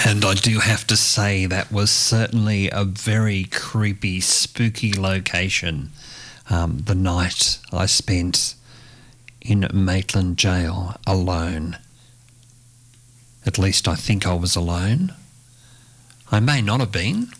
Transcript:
And I do have to say that was certainly a very creepy, spooky location. The night I spent in Maitland Jail alone. At least I think I was alone. I may not have been.